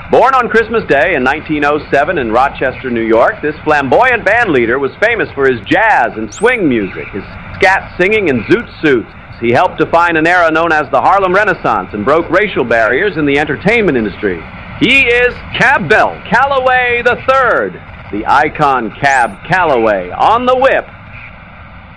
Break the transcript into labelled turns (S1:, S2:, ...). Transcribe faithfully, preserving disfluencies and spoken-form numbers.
S1: Born on Christmas Day in nineteen oh seven in Rochester, New York, this flamboyant band leader was famous for his jazz and swing music, his scat singing and zoot suits. He helped define an era known as the Harlem Renaissance and broke racial barriers in the entertainment industry. He is Cab Bell Calloway the third, the icon Cab Calloway, on the whip.